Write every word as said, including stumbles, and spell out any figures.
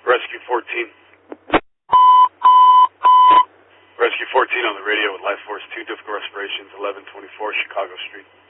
Rescue fourteen. Rescue fourteen on the radio with Life Force two, difficult respirations, eleven twenty-four Chicago Street.